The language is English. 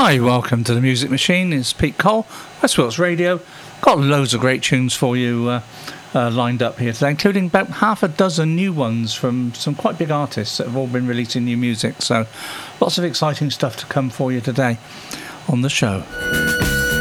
Hi, welcome to the Music Machine. It's Pete Cole, Westworks Radio. Got loads of great tunes for you lined up here today, including about half a dozen new ones from some quite big artists that have all been releasing new music. So lots of exciting stuff to come for you today on the show.